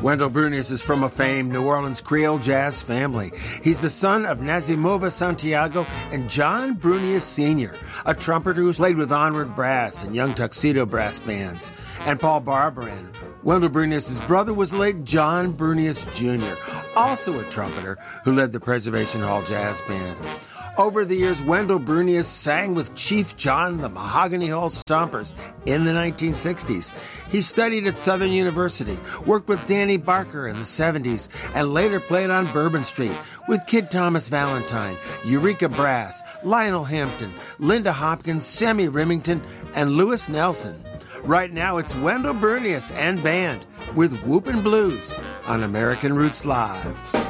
Wendell Brunious is from a famed New Orleans Creole jazz family. He's the son of Nazimova Santiago and John Brunious Sr., a trumpeter who's played with Onward Brass and Young Tuxedo Brass Bands, and Paul Barbarin. Wendell Brunious' brother was the late John Brunious Jr., also a trumpeter who led the Preservation Hall Jazz Band. Over the years, Wendell Brunious sang with Chief John the Mahogany Hall Stompers in the 1960s. He studied at Southern University, worked with Danny Barker in the 70s, and later played on Bourbon Street with Kid Thomas Valentine, Eureka Brass, Lionel Hampton, Linda Hopkins, Sammy Remington, and Louis Nelson. Right now, it's Wendell Brunious and band with Whoopin' Blues on American Roots Live.